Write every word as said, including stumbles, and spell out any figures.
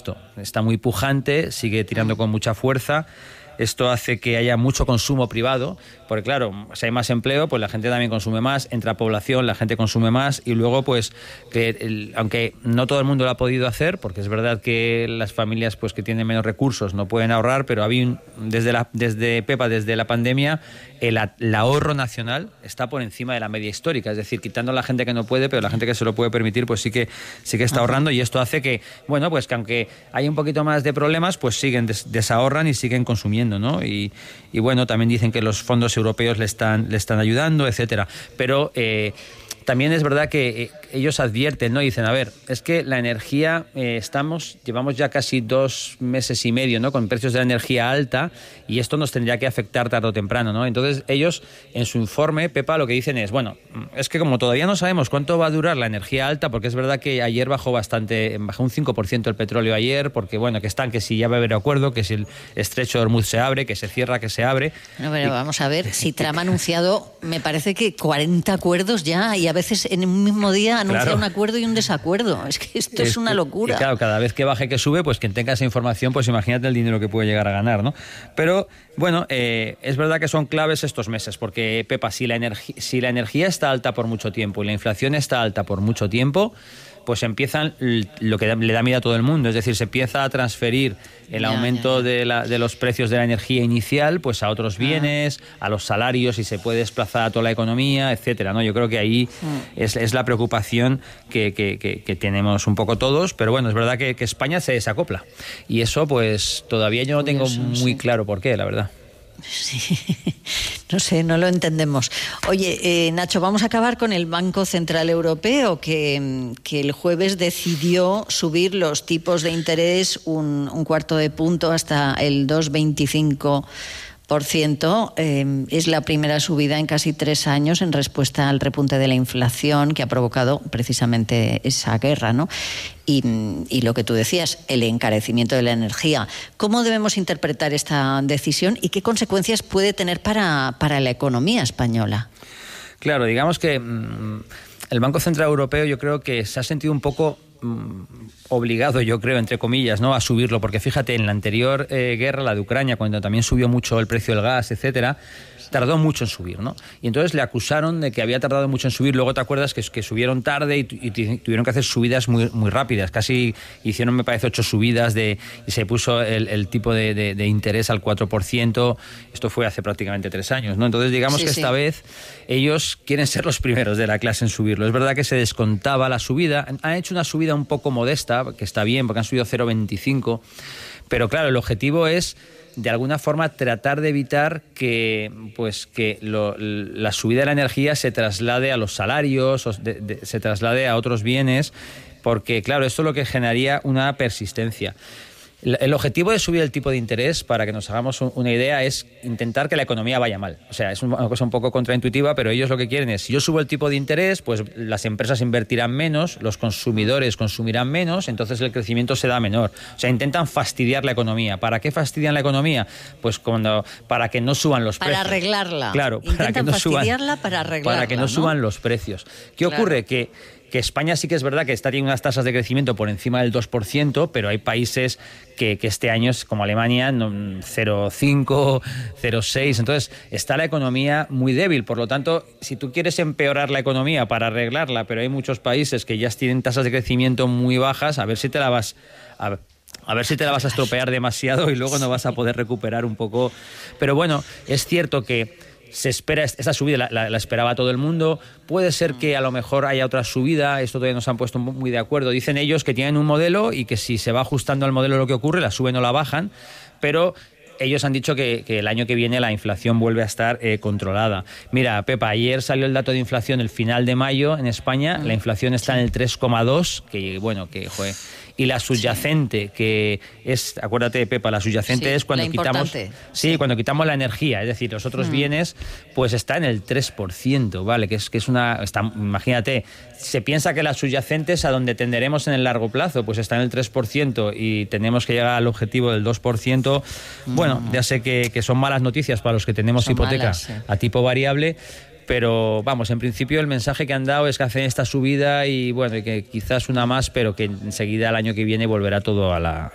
esto. Está muy pujante, sigue tirando con mucha fuerza. Esto hace que haya mucho consumo privado, porque claro, si hay más empleo, pues la gente también consume más, entra población, la gente consume más, y luego pues que el, aunque no todo el mundo lo ha podido hacer, porque es verdad que las familias pues que tienen menos recursos no pueden ahorrar, pero había un, desde la desde Pepa, desde la pandemia, el, el ahorro nacional está por encima de la media histórica, es decir, quitando a la gente que no puede, pero la gente que se lo puede permitir, pues sí que sí que está ahorrando, y esto hace que, bueno, pues que aunque hay un poquito más de problemas, pues siguen des, desahorran y siguen consumiendo, ¿no? Y, y bueno, también dicen que los fondos europeos le están, le están ayudando, etcétera. Pero eh, también es verdad que eh, ellos advierten, ¿no? Dicen, a ver, es que la energía, eh, estamos, llevamos ya casi dos meses y medio, ¿no? Con precios de la energía alta, y esto nos tendría que afectar tarde o temprano, ¿no? Entonces ellos, en su informe, Pepa, lo que dicen es, bueno, es que como todavía no sabemos cuánto va a durar la energía alta, porque es verdad que ayer bajó bastante, bajó un cinco por ciento el petróleo ayer, porque bueno, que están, que si ya va a haber acuerdo, que si el estrecho de Hormuz se abre, que se cierra, que se abre. No, pero y... vamos a ver, si Trump ha anunciado, me parece que cuarenta acuerdos ya, y a veces en un mismo día anuncia claro. un acuerdo y un desacuerdo. Es que esto es, es una locura. Y claro, cada vez que baje, que sube, pues quien tenga esa información, pues imagínate el dinero que puede llegar a ganar, ¿no? Pero bueno, eh, es verdad que son claves estos meses, porque Pepa, si la, energi- si la energía está alta por mucho tiempo y la inflación está alta por mucho tiempo, pues empiezan lo que le da miedo a todo el mundo, es decir, se empieza a transferir el ya, aumento ya, ya. De, la, de los precios de la energía inicial pues a otros bienes, ah. a los salarios, y se puede desplazar a toda la economía, etcétera, ¿no? Yo creo que ahí mm. es, es la preocupación que, que, que, que tenemos un poco todos, pero bueno, es verdad que, que España se desacopla, y eso pues todavía yo no tengo Curioso, muy sí. claro por qué, la verdad. Sí, no sé, no lo entendemos. Oye, eh, Nacho, vamos a acabar con el Banco Central Europeo, que, que el jueves decidió subir los tipos de interés un, un cuarto de punto hasta el dos coma veinticinco por ciento. Eh, es la primera subida en casi tres años en respuesta al repunte de la inflación que ha provocado precisamente esa guerra, ¿no? Y, y lo que tú decías, el encarecimiento de la energía. ¿Cómo debemos interpretar esta decisión y qué consecuencias puede tener para, para la economía española? Claro, digamos que mmm, el Banco Central Europeo yo creo que se ha sentido un poco obligado, yo creo, entre comillas, ¿no?, a subirlo, porque fíjate, en la anterior eh, guerra, la de Ucrania, cuando también subió mucho el precio del gas, etcétera, tardó mucho en subir, ¿no? Y entonces le acusaron de que había tardado mucho en subir. Luego te acuerdas que, que subieron tarde y, y tuvieron que hacer subidas muy, muy rápidas. Casi hicieron, me parece, ocho subidas de, y se puso el, el tipo de, de, de interés al cuatro por ciento. Esto fue hace prácticamente tres años, ¿no? Entonces digamos sí, que esta sí. vez ellos quieren ser los primeros de la clase en subirlo. Es verdad que se descontaba la subida. Han hecho una subida un poco modesta, que está bien, porque han subido cero coma veinticinco. Pero claro, el objetivo es de alguna forma tratar de evitar que pues que lo, la subida de la energía se traslade a los salarios, o de, de, se traslade a otros bienes, porque claro, esto es lo que generaría una persistencia. El objetivo de subir el tipo de interés, para que nos hagamos una idea, es intentar que la economía vaya mal. O sea, es una cosa un poco contraintuitiva, pero ellos lo que quieren es, si yo subo el tipo de interés, pues las empresas invertirán menos, los consumidores consumirán menos, entonces el crecimiento será menor. O sea, intentan fastidiar la economía. ¿Para qué fastidian la economía? Pues cuando para que no suban los para precios. Para arreglarla. Claro, intentan para que no fastidiarla suban, para arreglarla, para que no, ¿no? suban los precios. ¿Qué claro. ocurre? Que que España sí que es verdad que está teniendo unas tasas de crecimiento por encima del dos por ciento, pero hay países que, que este año, como Alemania, cero coma cinco, cero coma seis, entonces está la economía muy débil. Por lo tanto, si tú quieres empeorar la economía para arreglarla, pero hay muchos países que ya tienen tasas de crecimiento muy bajas, a ver si te la vas a... A ver si te la vas a estropear demasiado y luego no vas a poder recuperar un poco. Pero bueno, es cierto que se espera, esta subida la, la, la esperaba todo el mundo. Puede ser que a lo mejor haya otra subida, esto todavía no se han puesto muy de acuerdo. Dicen ellos que tienen un modelo y que si se va ajustando al modelo lo que ocurre, la suben o la bajan, pero ellos han dicho que, que el año que viene la inflación vuelve a estar eh, controlada. Mira, Pepa, ayer salió el dato de inflación el final de mayo en España, la inflación está en el tres coma dos, que bueno, que joder. Y la subyacente, que es, acuérdate, Pepa, la subyacente sí, es cuando quitamos sí, sí, cuando quitamos la energía, es decir, los otros mm. bienes, pues está en el tres por ciento, ¿vale? Que es que es una, está, imagínate, se piensa que la subyacente es a donde tenderemos en el largo plazo, pues está en el tres por ciento y tenemos que llegar al objetivo del dos por ciento. Mm. Bueno, ya sé que, que son malas noticias para los que tenemos son hipoteca malas, sí. a tipo variable. Pero vamos, en principio el mensaje que han dado es que hacen esta subida y bueno, que quizás una más, pero que enseguida el año que viene volverá todo a la,